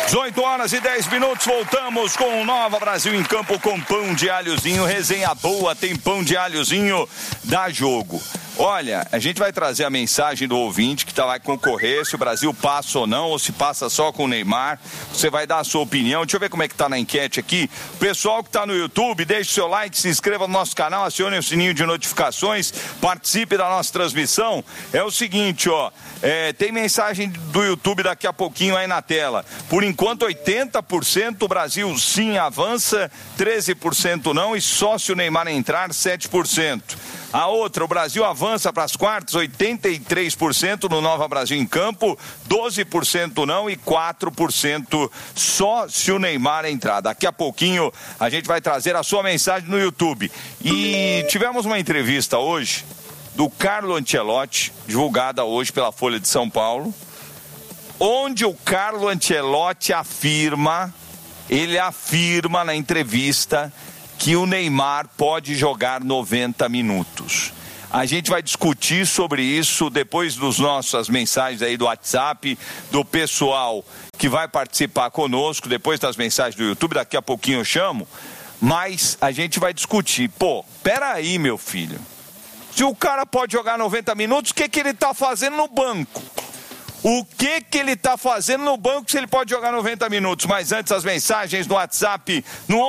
18h10, voltamos com o Nova Brasil em Campo com pão de alhozinho, resenha boa, tem pão de alhozinho, dá jogo. Olha, a gente vai trazer a mensagem do ouvinte que vai concorrer, se o Brasil passa ou não, ou se passa só com o Neymar. Você vai dar a sua opinião. Deixa eu ver como é que tá na enquete aqui. Pessoal que tá no YouTube, deixe seu like, se inscreva no nosso canal, acione o sininho de notificações, participe da nossa transmissão. É o seguinte, ó, tem mensagem do YouTube daqui a pouquinho aí na tela. Por enquanto, 80% o Brasil sim avança, 13% não, e só se o Neymar entrar, 7%. A outra, o Brasil avança para as quartas, 83% no Nova Brasil em Campo, 12% não e 4% só se o Neymar entrar. Daqui a pouquinho a gente vai trazer a sua mensagem no YouTube. E tivemos uma entrevista hoje do Carlo Ancelotti, divulgada hoje pela Folha de São Paulo, onde o Carlo Ancelotti afirma na entrevista que o Neymar pode jogar 90 minutos. A gente vai discutir sobre isso depois das nossas mensagens aí do WhatsApp, do pessoal que vai participar conosco, depois das mensagens do YouTube, daqui a pouquinho eu chamo, mas a gente vai discutir. Pô, peraí, meu filho, se o cara pode jogar 90 minutos, o que ele tá fazendo no banco? O que ele está fazendo no banco se ele pode jogar 90 minutos? Mas antes, as mensagens no WhatsApp, no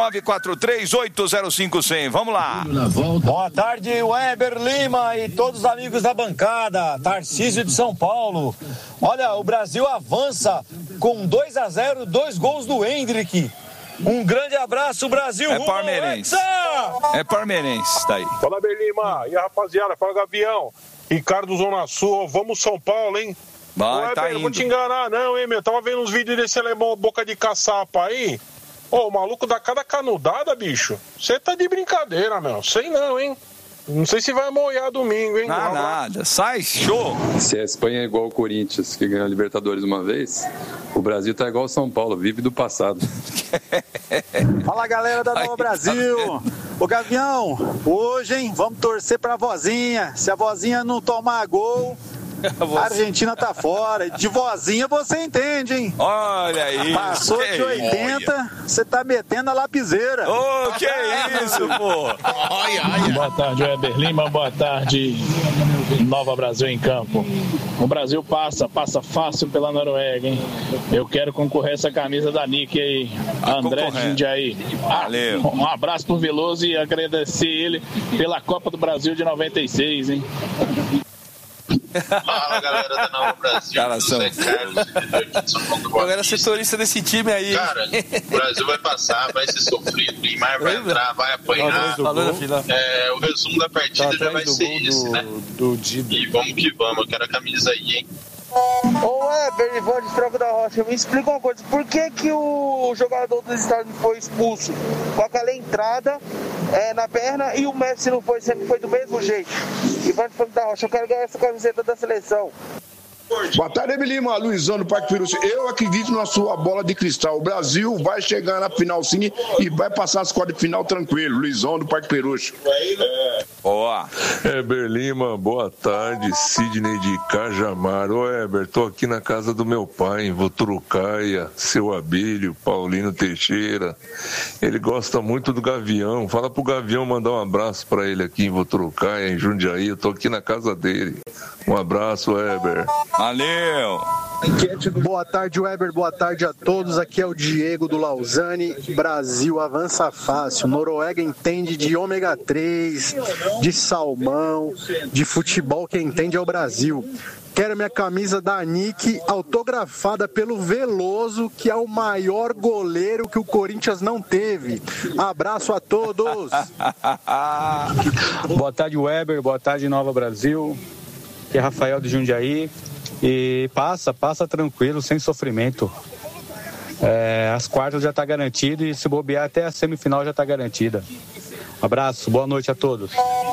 11-943-805-100. Vamos lá. Boa tarde, Weber Lima e todos os amigos da bancada. Tarcísio de São Paulo. Olha, o Brasil avança com 2-0, 2 gols do Hendrick. Um grande abraço, Brasil. É parmeirense. É parmeirense, tá aí. Fala, Weber Lima. E a rapaziada, fala, Gavião. Ricardo Zona Sul, vamos São Paulo, hein? Vai, tá indo. Não vou te enganar não, hein, meu? Tava vendo uns vídeos desse alemão boca de caçapa aí. Ô, o maluco dá cada canudada, bicho. Você tá de brincadeira, meu. Sei não, hein? Não sei se vai molhar domingo, hein? Nada. Sai, show. Se a Espanha é igual o Corinthians, que ganhou a Libertadores uma vez, o Brasil tá igual o São Paulo, vive do passado. Fala, galera da Nova Brasil. Ô, Gavião, hoje, hein, vamos torcer pra vozinha. Se a vozinha não tomar gol, a Argentina tá fora. De vozinha você entende, hein? Olha aí. Passou de 80, você tá metendo a lapiseira. Ô, que isso, pô. Boa tarde, Weber Lima. Boa tarde, Nova Brasil em Campo. O Brasil passa fácil pela Noruega, hein? Eu quero concorrer essa camisa da Nick aí, André Jundiaí. Valeu. Um abraço pro Veloso e agradecer ele pela Copa do Brasil de 96, hein? Fala, galera da Nova Brasil. José Carlos, aqui de São Paulo do Boa Eu era setorista desse time aí. Cara, o Brasil vai passar, vai ser sofrido, o Neymar vai entrar, vai apanhar. O resumo da partida já vai ser esse, né? E vamos que vamos, eu quero a camisa aí, hein? Ô Weber, Ivan de Franco da Rocha, me explica uma coisa, por que o jogador dos Estados Unidos foi expulso com aquela entrada na perna e o Messi não foi, sempre foi do mesmo jeito? Ivan de Franco da Rocha, eu quero ganhar essa camiseta da seleção. Boa tarde, Lima, Luizão do Parque Peruche. Eu acredito na sua bola de cristal. O Brasil vai chegar na final sim e vai passar as quartas de final tranquilo. Luizão do Parque Peruche. Boa. Heber Lima, boa tarde. Sidney de Cajamar. Ô Heber, tô aqui na casa do meu pai, em Voturucaia, seu Abílio, Paulino Teixeira. Ele gosta muito do Gavião. Fala pro Gavião mandar um abraço pra ele aqui em Voturucaia, em Jundiaí. Eu tô aqui na casa dele. Um abraço, Heber. Valeu! Boa tarde, Weber, boa tarde a todos. Aqui é o Diego do Lausanne. Brasil avança fácil. Noruega entende de ômega 3, de salmão, de futebol. Quem entende é o Brasil. Quero minha camisa da Nick autografada pelo Veloso, que é o maior goleiro que o Corinthians não teve. Abraço a todos. Boa tarde, Weber, boa tarde, Nova Brasil. Aqui é Rafael de Jundiaí. E passa tranquilo, sem sofrimento. As quartas já está garantido e se bobear até a semifinal já está garantida. Abraço, boa noite a todos.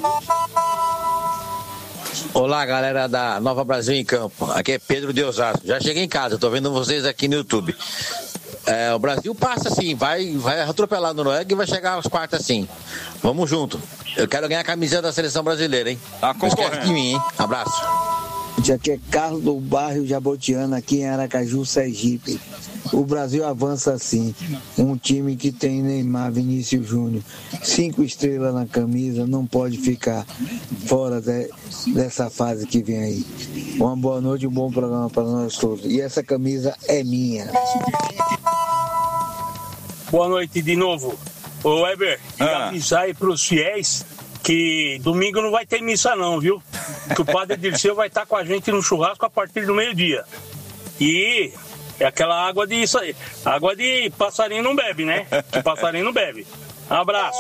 Olá, galera da Nova Brasil em Campo. Aqui é Pedro de Osasco. Já cheguei em casa, tô vendo vocês aqui no YouTube. O Brasil passa sim, vai atropelar no Noruega e vai chegar às quartas sim. Vamos junto. Eu quero ganhar a camiseta da seleção brasileira, hein? Tá concorrendo. Não esquece de mim, hein? Abraço. Aqui é Carlos do bairro Jabotiana, aqui em Aracaju, Sergipe. O Brasil avança assim. Um time que tem Neymar, Vinícius Júnior, 5 estrelas na camisa, não pode ficar fora dessa fase que vem aí. Uma boa noite, um bom programa para nós todos. E essa camisa é minha. Boa noite de novo. Ô Weber, avisar aí pros fiéis que domingo não vai ter missa não, viu? Que o padre Dirceu vai estar com a gente no churrasco a partir do meio-dia. E é aquela água de isso aí. Água de passarinho não bebe, né? Que passarinho não bebe. Um abraço.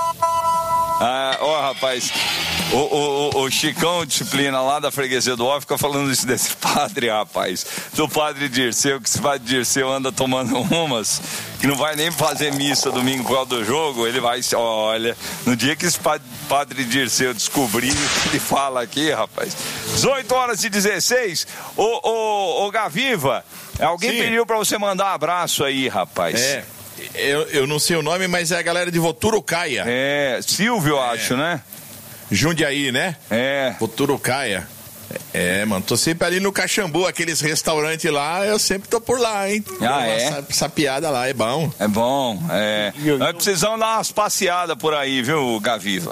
Rapaz, o Chicão Disciplina lá da freguesia do Ó fica falando isso desse padre, rapaz. Do padre Dirceu, que esse padre Dirceu anda tomando umas, que não vai nem fazer missa domingo por causa do jogo. Ele vai, olha, no dia que esse padre Dirceu descobrir, ele fala aqui, rapaz. 18h16, ô Gaviva, alguém pediu pra você mandar um abraço aí, rapaz. Eu não sei o nome, mas é a galera de Voturucaia. Silvio, acho, né? Jundiaí, né? Voturucaia. Mano, tô sempre ali no Caxambu, aqueles restaurantes lá, eu sempre tô por lá, hein? Essa piada lá é bom. É bom, Nós precisamos dar umas passeadas por aí, viu, Gaviva?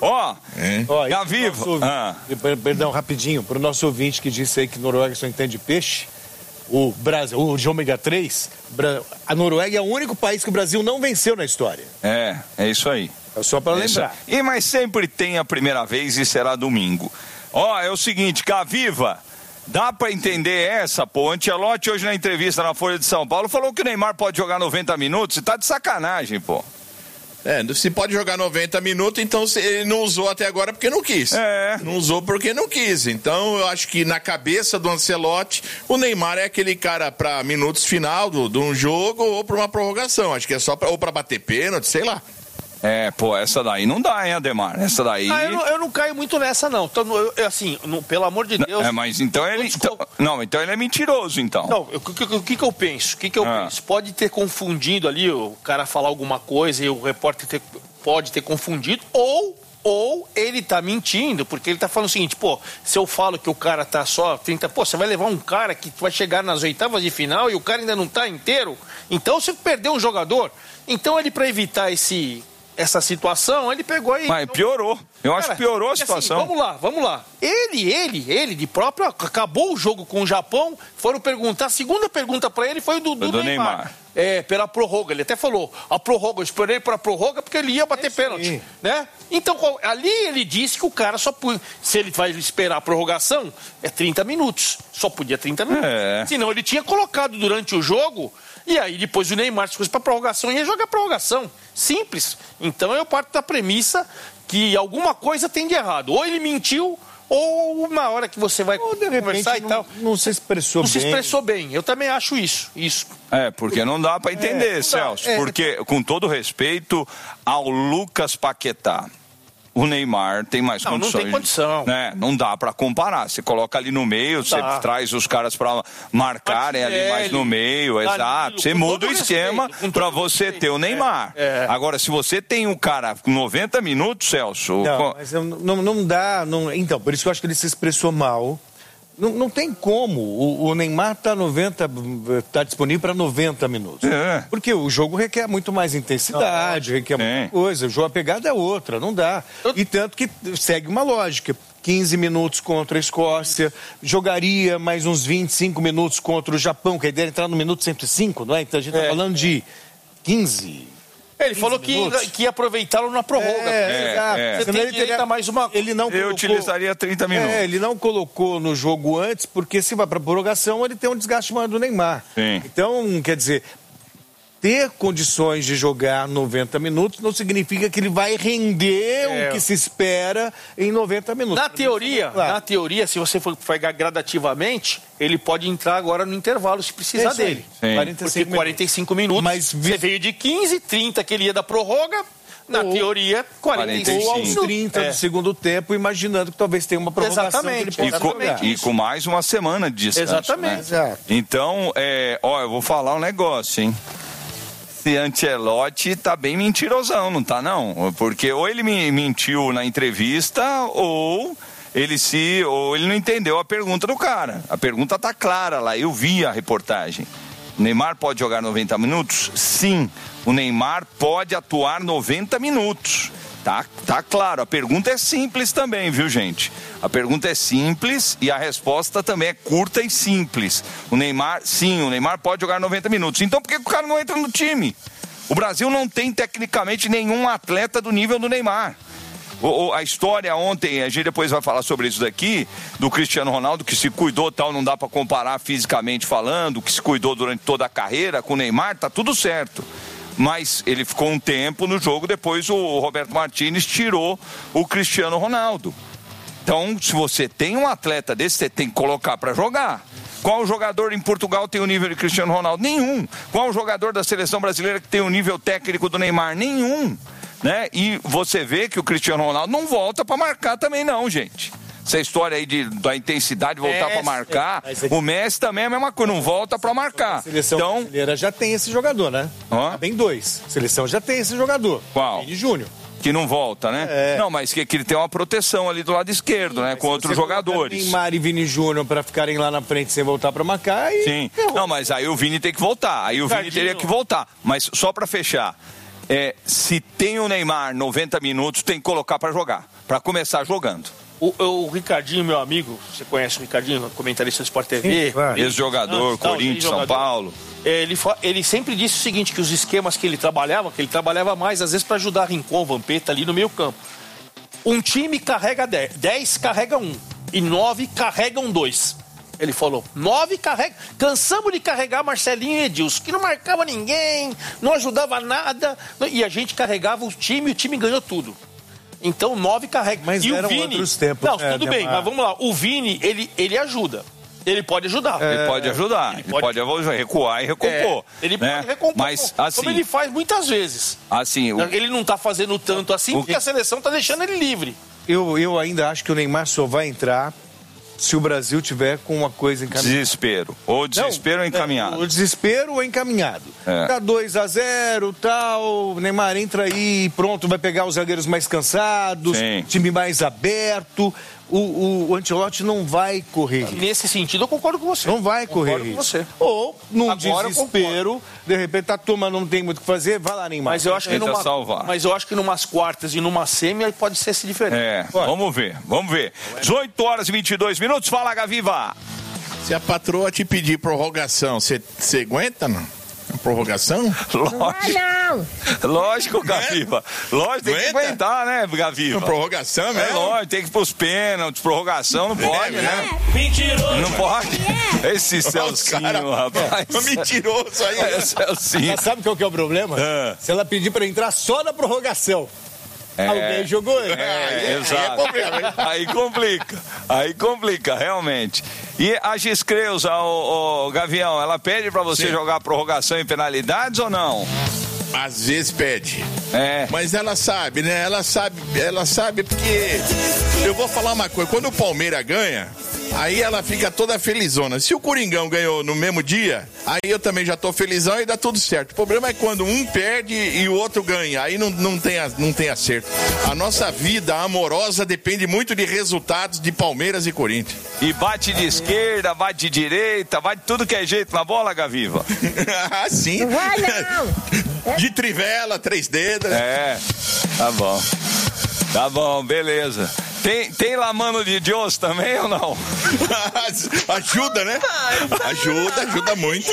Gaviva. Perdão, rapidinho, pro nosso ouvinte que disse aí que Noruega só entende peixe. O Brasil, o de ômega 3, a Noruega é o único país que o Brasil não venceu na história. É isso aí. Só para lembrar. Mas sempre tem a primeira vez e será domingo. É o seguinte, Gaviva, dá pra entender essa, pô. O Ancelotti hoje na entrevista na Folha de São Paulo falou que o Neymar pode jogar 90 minutos, você tá de sacanagem, pô. Se pode jogar 90 minutos, então ele não usou até agora porque não quis. Não usou porque não quis. Então eu acho que na cabeça do Ancelotti, o Neymar é aquele cara pra minutos final de um jogo ou pra uma prorrogação. Acho que é só ou pra bater pênalti, sei lá. Essa daí não dá, hein, Ademar? Essa daí... eu não caio muito nessa, não. Então, pelo amor de Deus... Mas então ele... Então ele é mentiroso, então. Não, o que eu penso? Penso? Pode ter confundido ali, o cara falar alguma coisa e o repórter pode ter confundido, ou ele tá mentindo, porque ele tá falando o seguinte, se eu falo que o cara tá só 30... você vai levar um cara que vai chegar nas oitavas de final e o cara ainda não tá inteiro? Então, você perdeu um jogador. Então, ele, pra evitar essa situação, ele pegou aí. Mas piorou. Eu acho que piorou a situação. Assim, vamos lá. Ele de próprio, acabou o jogo com o Japão, foram perguntar, a segunda pergunta pra ele foi do Neymar. Pela prorroga. Ele até falou, a prorroga, eu esperei pra prorroga porque ele ia bater pênalti, né? Então, ali ele disse que o cara só podia, se ele vai esperar a prorrogação, 30 minutos. Só podia 30 minutos. Senão ele tinha colocado durante o jogo, e aí depois o Neymar se fosse pra prorrogação, ia jogar prorrogação. Simples. Então eu parto da premissa que alguma coisa tem de errado. Ou ele mentiu, ou na hora que você vai conversar e tal... Não se expressou bem. Não se expressou bem. Eu também acho isso. Porque não dá pra entender, Celso. Porque, com todo respeito ao Lucas Paquetá, o Neymar tem mais condições. Não tem condição. Não dá pra comparar. Você coloca ali no meio, você traz os caras pra marcarem ali mais no meio, exato. Você muda o esquema pra você ter o Neymar. Agora, se você tem um cara com 90 minutos, Celso... Mas não dá... Então, por isso que eu acho que ele se expressou mal. Não tem como. O Neymar tá disponível para 90 minutos. Porque o jogo requer muito mais intensidade, requer muita coisa. A pegada é outra, não dá. E tanto que segue uma lógica. 15 minutos contra a Escócia, jogaria mais uns 25 minutos contra o Japão, que a ideia é entrar no minuto 105, não é? Então a gente tá falando de 15... Ele falou que ia aproveitá-lo na prorroga. Exato. Você tem direito a mais uma... Eu utilizaria 30 minutos. Ele não colocou no jogo antes, porque se vai para prorrogação, ele tem um desgaste maior do Neymar. Então, quer dizer, ter condições de jogar 90 minutos não significa que ele vai render o que se espera em 90 minutos. Na teoria, se você for pegar gradativamente, ele pode entrar agora no intervalo se precisar dele. 45 minutos. Mas você veio de 15, 30 que ele ia da prorroga. Na teoria, 45. Ou aos 30 do segundo tempo, imaginando que talvez tenha uma prorrogação. E com mais uma semana de descanso. Exatamente. Né? Então, eu vou falar um negócio, hein? Esse Ancelotti tá bem mentirosão, não tá não? Porque ou ele mentiu na entrevista, ou ele não entendeu a pergunta do cara. A pergunta tá clara lá, eu vi a reportagem. O Neymar pode jogar 90 minutos? Sim, o Neymar pode atuar 90 minutos. Tá claro, a pergunta é simples também, viu, gente? A pergunta é simples e a resposta também é curta e simples. O Neymar pode jogar 90 minutos. Então por que o cara não entra no time? O Brasil não tem tecnicamente nenhum atleta do nível do Neymar. A história ontem, a gente depois vai falar sobre isso daqui, do Cristiano Ronaldo, que se cuidou tal, não dá para comparar fisicamente falando, que se cuidou durante toda a carreira com o Neymar, tá tudo certo. Mas ele ficou um tempo no jogo, depois o Roberto Martínez tirou o Cristiano Ronaldo. Então, se você tem um atleta desse, você tem que colocar para jogar. Qual jogador em Portugal tem o nível de Cristiano Ronaldo? Nenhum. Qual jogador da seleção brasileira que tem o nível técnico do Neymar? Nenhum. Né? E você vê que o Cristiano Ronaldo não volta para marcar também não, gente. Essa história aí da intensidade, voltar para marcar, o Messi também é a mesma coisa, não volta para marcar. A seleção brasileira já tem esse jogador, né? Bem dois. A seleção já tem esse jogador. Qual? Vini Júnior. Que não volta, né? Não, mas que ele tem uma proteção ali do lado esquerdo, né? Com outros jogadores. Neymar e Vini Júnior para ficarem lá na frente sem voltar para marcar. Sim. Não, mas aí o Vini tem que voltar. Aí o Vini teria que voltar. Mas só para fechar, se tem o Neymar 90 minutos, tem que colocar para jogar. Para começar jogando. O Ricardinho, meu amigo, você conhece o Ricardinho, comentarista do Sport TV? Ex-jogador, Corinthians, São Paulo. Ele sempre disse o seguinte, que os esquemas que ele trabalhava mais, às vezes, para ajudar Rincon, Vampeta ali no meio campo. Um time carrega 10 carrega 1, e 9 carregam 2. Ele falou, 9 carrega... Cansamos de carregar Marcelinho e Edilson, que não marcava ninguém, não ajudava nada, e a gente carregava o time ganhou tudo. Então 9 carrega. Mas e eram o Vini, outros tempos. Não, tudo bem, mas vamos lá. O Vini, ele ajuda. Ele pode ajudar. Ele pode ajudar. Ele pode recuar e recompor. Ele pode recompor. Mas, assim, como ele faz muitas vezes. Assim, ele não tá fazendo tanto assim porque a seleção tá deixando ele livre. Eu ainda acho que o Neymar só vai entrar se o Brasil tiver com uma coisa encaminhada. Desespero. Ou desespero ou encaminhado. O desespero ou encaminhado. Tá 2-0, tal, o Neymar entra aí, pronto, vai pegar os zagueiros mais cansados, time mais aberto. O Ancelotti não vai correr. Nesse sentido, eu concordo com você. Não vai correr com você. Ou, num desespero, de repente a turma não tem muito o que fazer, vai lá, Neymar. Mas eu acho que numas quartas e numa semi pode ser esse diferente. Vamos ver. 18 horas e 22 minutos, fala, Gaviva. Se a patroa te pedir prorrogação, você aguenta, não? Prorrogação? Lógico, Gaviva. Lógico, tem que aguentar, né, Gaviva? Prorrogação, né? Lógico, tem que ir pros pênaltis, prorrogação, não pode, né? Mentiroso! Não pode. Esse Celcinho, rapaz. Mentiroso aí. Celcinho. Mas sabe qual que é o problema? Se ela pedir pra entrar só na prorrogação. Alguém jogou ele. Exato. Aí complica, realmente. E a Giscreuza, o Gavião, ela pede pra você jogar prorrogação em penalidades ou não? Às vezes pede. Mas ela sabe, né? Ela sabe porque... Eu vou falar uma coisa, quando o Palmeiras ganha, aí ela fica toda felizona. Se o Coringão ganhou no mesmo dia, aí eu também já tô felizão e dá tudo certo. O problema é quando um perde e o outro ganha. Aí não tem acerto. A nossa vida amorosa depende muito de resultados de Palmeiras e Corinthians. E bate de esquerda, bate de direita, bate tudo que é jeito na bola, Gaviva. Sim. Não vai não. De trivela, 3 dedos. Tá bom, beleza. Tem lá mano de Deus também ou não? Ajuda, né? Ajuda muito.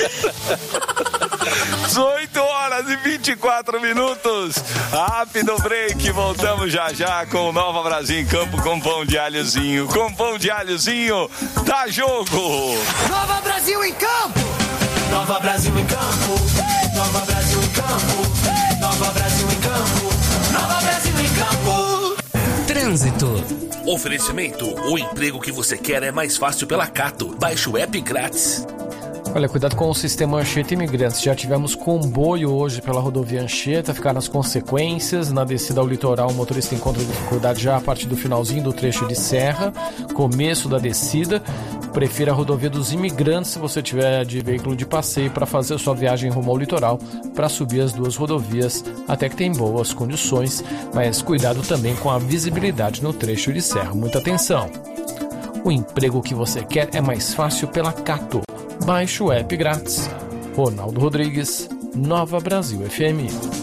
18 horas e 24 minutos. Rápido break. Voltamos já com o Nova Brasil em Campo com pão de alhozinho. Com pão de alhozinho, dá jogo. Nova Brasil em Campo. Nova Brasil em Campo. Nova Brasil em Campo. Nova Brasil em Campo. Nova Brasil em Campo. Trânsito. Oferecimento: o emprego que você quer é mais fácil pela Cato. Baixe o app grátis. Olha, cuidado com o sistema Anchieta Imigrantes. Já tivemos comboio hoje pela rodovia Anchieta, ficaram as consequências. Na descida ao litoral, o motorista encontra dificuldade já a partir do finalzinho do trecho de serra, começo da descida. Prefira a rodovia dos Imigrantes se você tiver de veículo de passeio para fazer sua viagem rumo ao litoral, para subir as 2 rodovias, até que tem boas condições, mas cuidado também com a visibilidade no trecho de serra. Muita atenção! O emprego que você quer é mais fácil pela Cato. Baixe o app grátis. Ronaldo Rodrigues, Nova Brasil FM.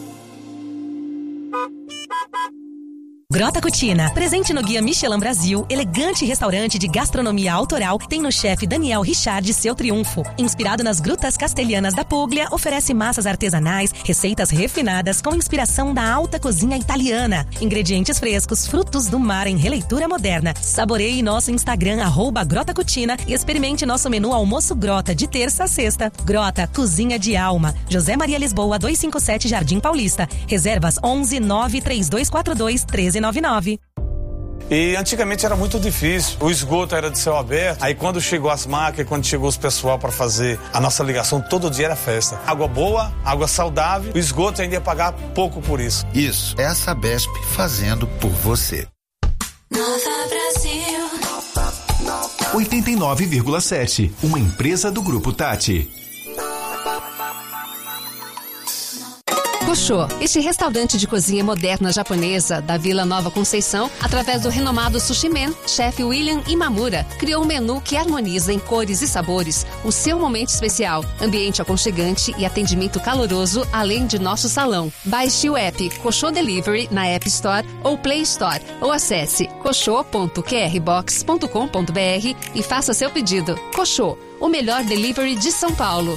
Grota Cucina, presente no Guia Michelin Brasil, elegante restaurante de gastronomia autoral, tem no chefe Daniel Richard seu triunfo. Inspirado nas grutas castelhanas da Puglia, oferece massas artesanais, receitas refinadas com inspiração da alta cozinha italiana. Ingredientes frescos, frutos do mar em releitura moderna. Saboreie nosso Instagram, @Grota Cucina, e experimente nosso menu almoço Grota, de terça a sexta. Grota, cozinha de alma. José Maria Lisboa, 257 Jardim Paulista. Reservas 11 93242 1399. E antigamente era muito difícil, o esgoto era de céu aberto, aí quando chegou as máquinas, quando chegou os pessoal para fazer a nossa ligação, todo dia era festa. Água boa, água saudável, o esgoto ainda ia pagar pouco por isso. Isso, é a Sabesp fazendo por você. Nova Brasil 89,7, uma empresa do Grupo Tati. Koshô, este restaurante de cozinha moderna japonesa da Vila Nova Conceição, através do renomado Sushi Man, chefe William Imamura, criou um menu que harmoniza em cores e sabores o seu momento especial, ambiente aconchegante e atendimento caloroso, além de nosso salão. Baixe o app Koshô Delivery na App Store ou Play Store, ou acesse koshô.qrbox.com.br e faça seu pedido. Koshô, o melhor delivery de São Paulo,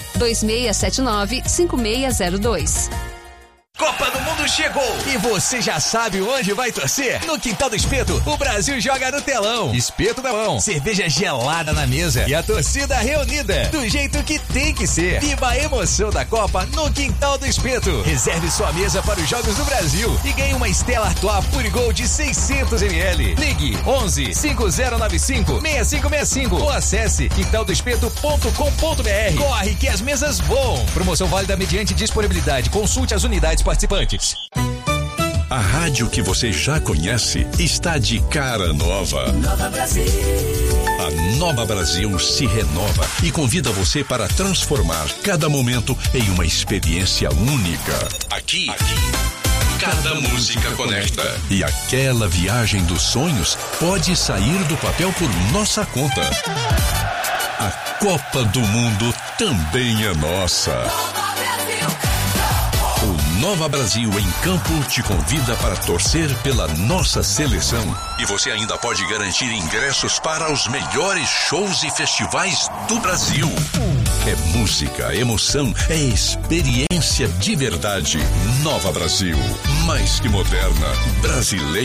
2679-5602. Copa do Mundo chegou e você já sabe onde vai torcer? No Quintal do Espeto, o Brasil joga no telão. Espeto na mão, cerveja gelada na mesa e a torcida reunida, do jeito que tem que ser. Viva a emoção da Copa no Quintal do Espeto. Reserve sua mesa para os Jogos do Brasil e ganhe uma Stella Artois Purigol de 600 ml. Ligue 11 5095 6565 ou acesse quintaldospeto.com.br. Corre que as mesas voam. Promoção válida mediante disponibilidade. Consulte as unidades participantes. A rádio que você já conhece está de cara nova. Nova Brasil. A Nova Brasil se renova e convida você para transformar cada momento em uma experiência única. Aqui, cada música conecta. E aquela viagem dos sonhos pode sair do papel por nossa conta. A Copa do Mundo também é nossa. O Nova Brasil em Campo te convida para torcer pela nossa seleção. E você ainda pode garantir ingressos para os melhores shows e festivais do Brasil. É música, emoção, é experiência de verdade. Nova Brasil, mais que moderna, brasileira.